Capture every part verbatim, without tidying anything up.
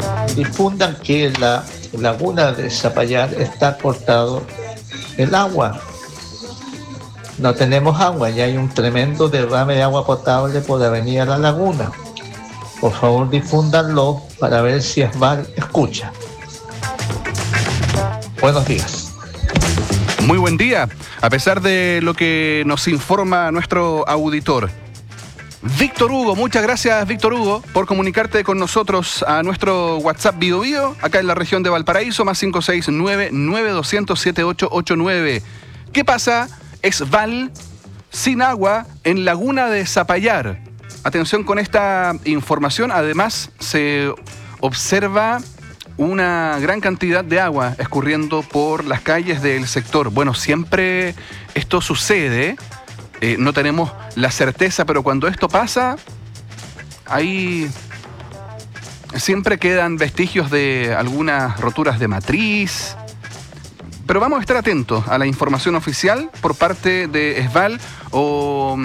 difundan que en la laguna de Zapallar está cortado el agua. No tenemos agua, ya hay un tremendo derrame de agua potable por la avenida La Laguna. Por favor, difúndanlo para ver si Esval escucha. Buenos días. Muy buen día, a pesar de lo que nos informa nuestro auditor. Víctor Hugo, muchas gracias Víctor Hugo por comunicarte con nosotros a nuestro WhatsApp Bio Bio, acá en la región de Valparaíso, más cinco seis nueve, nueve dos cero cero, siete ocho ocho nueve. ¿Qué pasa? Esval sin agua en Laguna de Zapallar. Atención con esta información, además se observa una gran cantidad de agua escurriendo por las calles del sector. Bueno, siempre esto sucede. Eh, no tenemos la certeza, pero cuando esto pasa, ahí siempre quedan vestigios de algunas roturas de matriz. Pero vamos a estar atentos a la información oficial por parte de Esval o,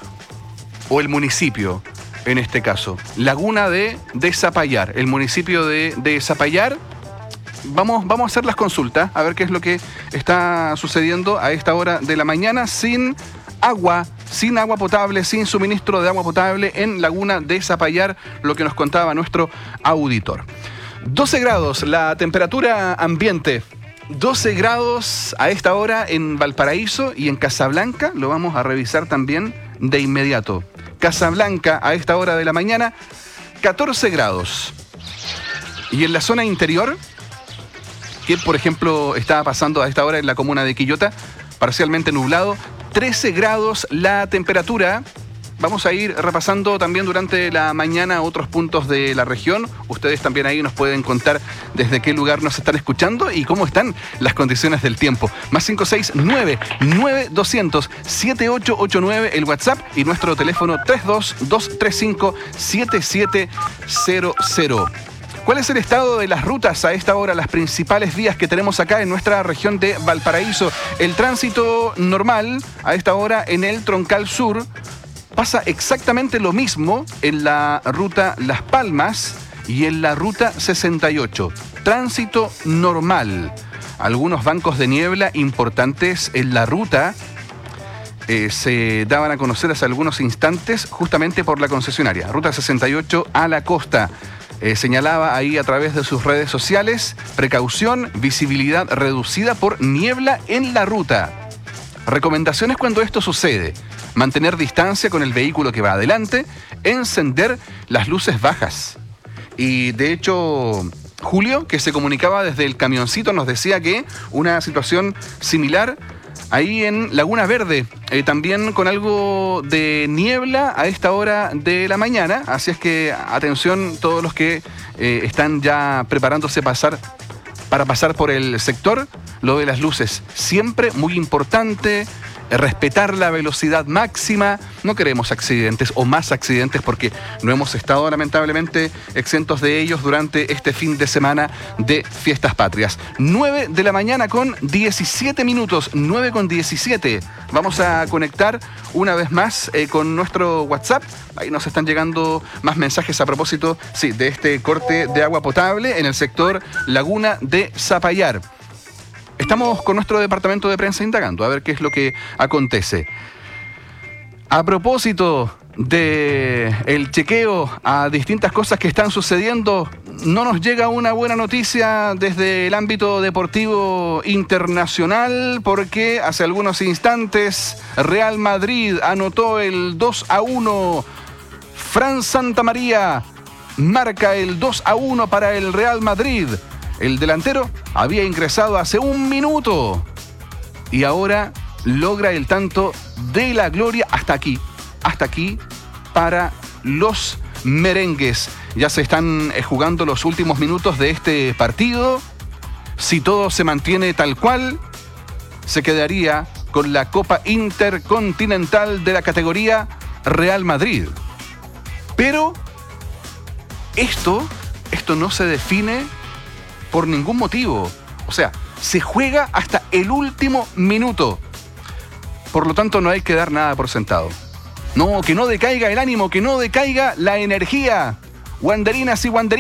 o el municipio, en este caso. Laguna de, de Zapallar, el municipio de, de Zapallar. Vamos, vamos a hacer las consultas, a ver qué es lo que está sucediendo a esta hora de la mañana sin agua, sin agua potable, sin suministro de agua potable en Laguna de Zapallar, lo que nos contaba nuestro auditor. doce grados, la temperatura ambiente. doce grados a esta hora en Valparaíso y en Casablanca, lo vamos a revisar también de inmediato. Casablanca a esta hora de la mañana, catorce grados. Y en la zona interior, que por ejemplo estaba pasando a esta hora en la comuna de Quillota, parcialmente nublado, trece grados la temperatura. Vamos a ir repasando también durante la mañana otros puntos de la región. Ustedes también ahí nos pueden contar desde qué lugar nos están escuchando y cómo están las condiciones del tiempo. Más cinco seis nueve, nueve dos cero cero, siete ocho ocho nueve el WhatsApp y nuestro teléfono tres dos dos tres cinco, siete siete cero cero. ¿Cuál es el estado de las rutas a esta hora, las principales vías que tenemos acá en nuestra región de Valparaíso? El tránsito normal a esta hora en el Troncal Sur. Pasa exactamente lo mismo en la ruta Las Palmas y en la ruta sesenta y ocho. Tránsito normal. Algunos bancos de niebla importantes en la ruta eh, se daban a conocer hace algunos instantes justamente por la concesionaria. Ruta sesenta y ocho a la costa. Eh, señalaba ahí a través de sus redes sociales, precaución, visibilidad reducida por niebla en la ruta. Recomendaciones cuando esto sucede: mantener distancia con el vehículo que va adelante, encender las luces bajas. Y de hecho, Julio, que se comunicaba desde el camioncito, nos decía que una situación similar ahí en Laguna Verde, eh, también con algo de niebla a esta hora de la mañana. Así es que atención todos los que eh, están ya preparándose pasar, para pasar por el sector. Lo de las luces, siempre muy importante, respetar la velocidad máxima. No queremos accidentes o más accidentes porque no hemos estado lamentablemente exentos de ellos durante este fin de semana de Fiestas Patrias. nueve de la mañana con diecisiete minutos, nueve con diecisiete. Vamos a conectar una vez más eh, con nuestro WhatsApp. Ahí nos están llegando más mensajes a propósito, sí, de este corte de agua potable en el sector Laguna de Zapallar. Estamos con nuestro departamento de prensa indagando a ver qué es lo que acontece. A propósito de el chequeo a distintas cosas que están sucediendo, no nos llega una buena noticia desde el ámbito deportivo internacional, porque hace algunos instantes Real Madrid anotó el dos a uno. Fran Santamaría marca el dos a uno para el Real Madrid. El delantero había ingresado hace un minuto y ahora logra el tanto de la gloria. Hasta aquí, hasta aquí para los merengues. Ya se están jugando los últimos minutos de este partido. Si todo se mantiene tal cual, se quedaría con la Copa Intercontinental de la categoría Real Madrid. Pero esto, esto no se define por ningún motivo. O sea, se juega hasta el último minuto. Por lo tanto, no hay que dar nada por sentado. No, que no decaiga el ánimo, que no decaiga la energía. Wanderinas y wanderinas.